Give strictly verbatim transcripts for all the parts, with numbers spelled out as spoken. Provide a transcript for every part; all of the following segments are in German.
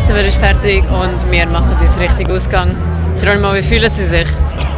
Festival ist fertig und wir machen uns richtig Ausgang. Geronimo, wie fühlen Sie sich?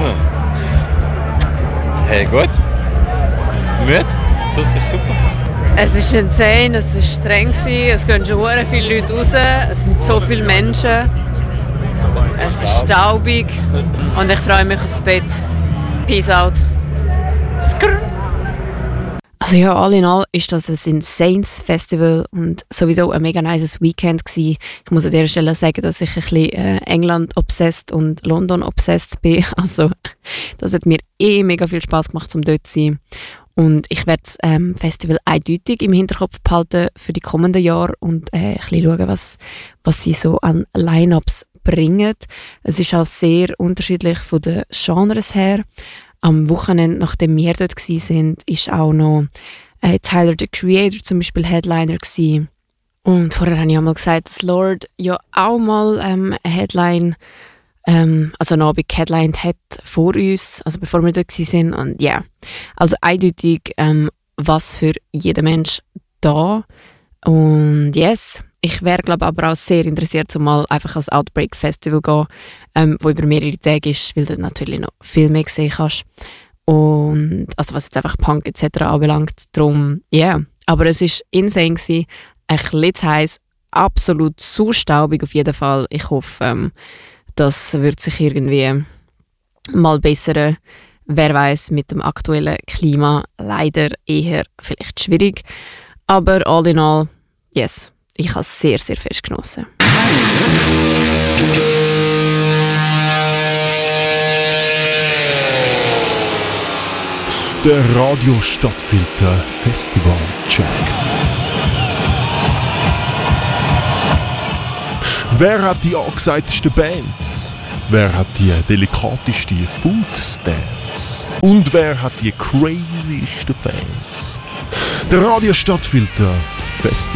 Hey, gut. Müde? Das ist super. Es ist insane, es ist streng gewesen, es gehen schon sehr viele Leute raus, es sind so viele Menschen. Es ist staubig und ich freue mich aufs Bett. Peace out. Skrrr. Also ja, all in all ist das ein insanes Festival und sowieso ein mega nices Weekend gewesen. Ich muss an dieser Stelle sagen, dass ich ein bisschen äh, England-obsessed und London-obsessed bin. Also das hat mir eh mega viel Spass gemacht, um dort zu sein. Und ich werde das ähm, Festival eindeutig im Hinterkopf behalten für die kommenden Jahre und äh, ein bisschen schauen, was, was sie so an Line-Ups bringen. Es ist auch sehr unterschiedlich von den Genres her. Am Wochenende, nachdem wir dort waren, war auch noch äh, Tyler, the Creator, zum Beispiel Headliner gewesen. Und vorher habe ich auch mal gesagt, dass Lorde ja auch mal ähm, eine Headline, ähm, also eine Abend geheadlined hat vor uns, also bevor wir dort waren. Und ja, yeah. Also eindeutig ähm, was für jeden Mensch da. Und yes, ich wäre glaube aber auch sehr interessiert, um mal einfach als Outbreak Festival zu gehen, ähm, wo über mehrere Tage ist, weil du natürlich noch viel mehr sehen kannst. Und also was jetzt einfach Punk et cetera anbelangt. Darum, ja. Yeah. Aber es war insane gewesen, ein bisschen zu heiß, absolut zu staubig auf jeden Fall. Ich hoffe, ähm, das wird sich irgendwie mal bessern. Wer weiß, mit dem aktuellen Klima leider eher vielleicht schwierig. Aber all in all, yes, ich habe es sehr, sehr fest genossen. Der Radio Stadtfilter Festival Check. Wer hat die angesagtesten Bands? Wer hat die delikatesten Foodstands? Und wer hat die craziesten Fans? Der Radio Stadtfilter Festival